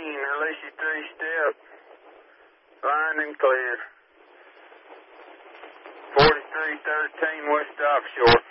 release your 3-step. Fine and clear. 4313 West Offshore.